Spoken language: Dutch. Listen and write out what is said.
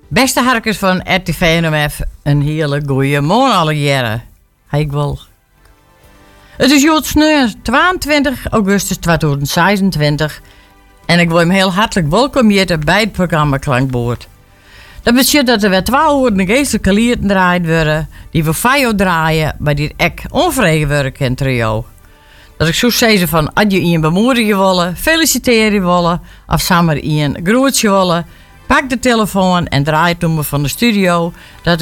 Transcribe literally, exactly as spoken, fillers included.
Beste harkers van R T V N M F, een hele goeie morgen alle jaren. Ik wil. Het is Jood Sneur, tweeëntwintig augustus tweeduizend zesentwintig. En ik wil hem heel hartelijk welkom hier bij het programma Klankboord. Dat betekent dat er weer twee uur de geestelijke lieden draaid worden, die we vijf draaien bij dit ek onverregenwerk in trio. Dat ik zo zeggen van, als je iemand bemoedigen willen, feliciteren willen, of samen iemand groetje willen, pak de telefoon en draai het nummer van de studio. Dat